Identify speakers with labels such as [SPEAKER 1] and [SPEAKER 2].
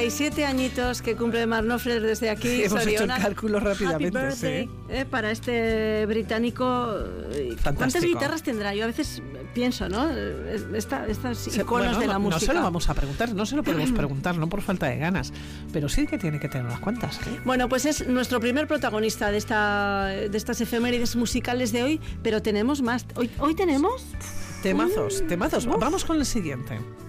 [SPEAKER 1] 87 añitos que cumple Mark Knopfler desde aquí.
[SPEAKER 2] Hemos hecho el
[SPEAKER 1] Soriona.
[SPEAKER 2] cálculo rápidamente.
[SPEAKER 1] Happy birthday, para este británico.
[SPEAKER 2] Fantástico.
[SPEAKER 1] ¿Cuántas guitarras tendrá? Yo a veces pienso, ¿no? Estas iconos de la música.
[SPEAKER 2] No se lo vamos a preguntar, no se lo podemos preguntar, no por falta de ganas, pero sí que tiene que tener unas cuantas.
[SPEAKER 1] Bueno, pues es nuestro primer protagonista de estas efemérides musicales de hoy, pero tenemos más. Hoy tenemos
[SPEAKER 2] temazos. Vamos con el siguiente.